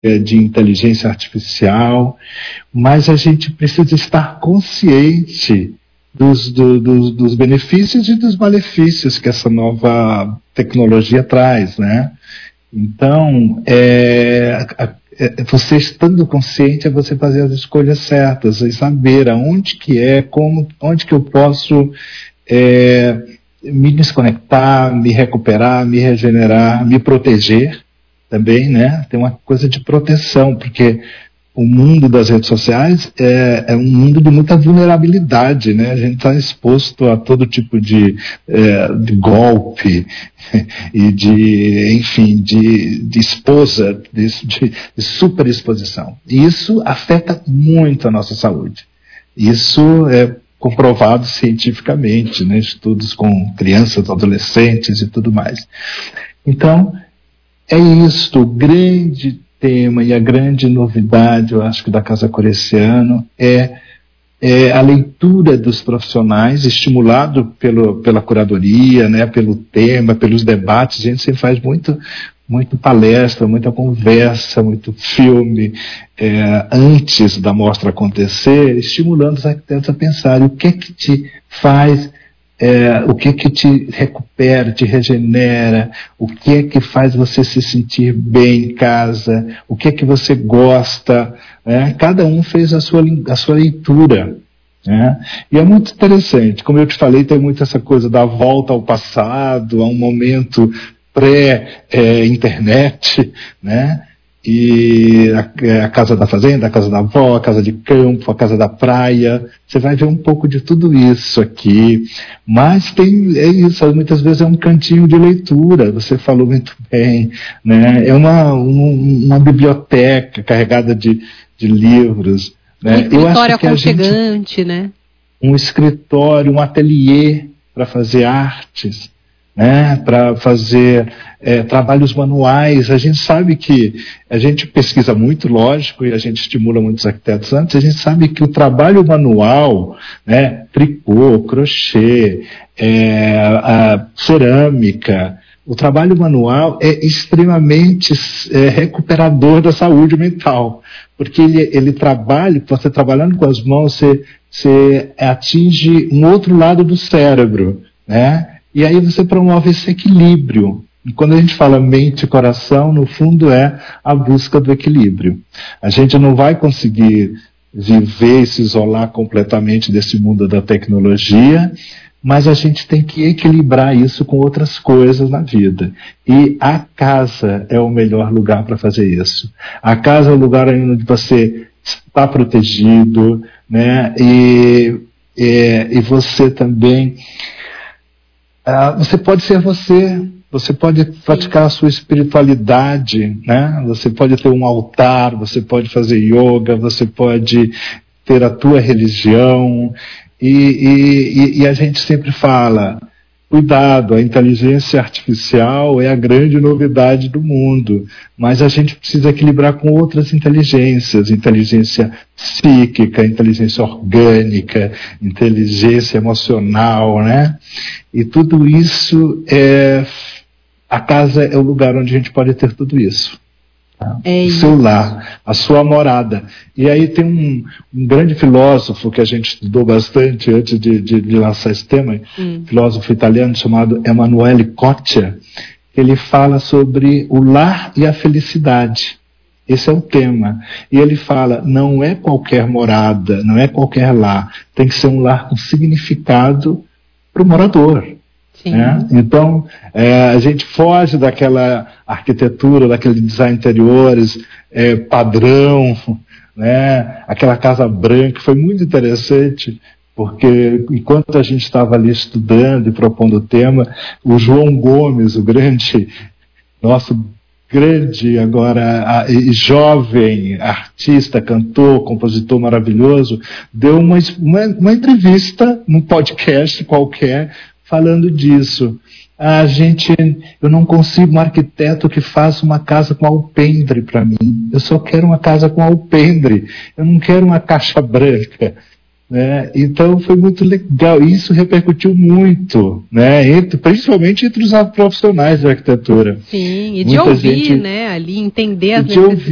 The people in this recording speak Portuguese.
de inteligência artificial, mas a gente precisa estar consciente dos benefícios e dos malefícios que essa nova tecnologia traz, né? Então, você estando consciente é você fazer as escolhas certas e saber aonde que onde que eu posso me desconectar, me recuperar, me regenerar, me proteger também, né? Tem uma coisa de proteção, porque o mundo das redes sociais é um mundo de muita vulnerabilidade, né? A gente está exposto a todo tipo de golpe e de esposa, de superexposição. E isso afeta muito a nossa saúde. Isso é comprovado cientificamente, né? Estudos com crianças, adolescentes e tudo mais. Então, é isto, o grande tema e a grande novidade, eu acho que da Casa Cor esse ano é a leitura dos profissionais, estimulado pela curadoria, né, pelo tema, pelos debates. A gente sempre faz muito palestra, muita conversa, muito filme antes da mostra acontecer, estimulando os arquitetos a pensar o que é que te faz, o que é que te recupera, te regenera, o que é que faz você se sentir bem em casa, o que é que você gosta, né? Cada um fez a sua leitura, né? E é muito interessante, como eu te falei, tem muito essa coisa da volta ao passado, a um momento pré-internet, né? E a casa da fazenda, a casa da avó, a casa de campo, a casa da praia, você vai ver um pouco de tudo isso aqui, mas isso, muitas vezes é um cantinho de leitura, você falou muito bem, né? É uma biblioteca carregada de livros, né? Um escritório aconchegante, né? Um escritório, um ateliê para fazer artes, né, para fazer trabalhos manuais. A gente sabe que a gente pesquisa muito, lógico, e a gente estimula muitos arquitetos antes. A gente sabe que o trabalho manual, né, tricô, crochê, a cerâmica, o trabalho manual é extremamente recuperador da saúde mental, porque ele trabalha, você trabalhando com as mãos, você atinge um outro lado do cérebro, né? E aí você promove esse equilíbrio. E quando a gente fala mente e coração, no fundo é a busca do equilíbrio. A gente não vai conseguir viver e se isolar completamente desse mundo da tecnologia, mas a gente tem que equilibrar isso com outras coisas na vida. E a casa é o melhor lugar para fazer isso. A casa é o lugar onde você está protegido, né? E você também... você pode ser você pode praticar a sua espiritualidade, né? Você pode ter um altar, você pode fazer yoga, você pode ter a tua religião, e a gente sempre fala, cuidado, a inteligência artificial é a grande novidade do mundo, mas a gente precisa equilibrar com outras inteligências, inteligência psíquica, inteligência orgânica, inteligência emocional, né? E tudo isso a casa é o lugar onde a gente pode ter tudo isso. Tá? O seu lar, a sua morada. E aí tem um grande filósofo que a gente estudou bastante antes de lançar esse tema, filósofo italiano chamado Emanuele Coccia, ele fala sobre o lar e a felicidade. Esse é o tema. E ele fala, não é qualquer morada, não é qualquer lar, tem que ser um lar com significado para o morador. Né? Então, a gente foge daquela arquitetura, daquele design interiores padrão, né? Aquela casa branca. Foi muito interessante, porque enquanto a gente estava ali estudando e propondo o tema, o João Gomes, o nosso grande agora jovem artista, cantor, compositor maravilhoso, deu uma entrevista num podcast qualquer falando disso. Eu não consigo um arquiteto que faça uma casa com alpendre para mim. Eu só quero uma casa com alpendre. Eu não quero uma caixa branca. Né? Então foi muito legal. Isso repercutiu muito, né? principalmente entre os profissionais da arquitetura. Sim, e de ouvir, né? Ali, entender as necessidades.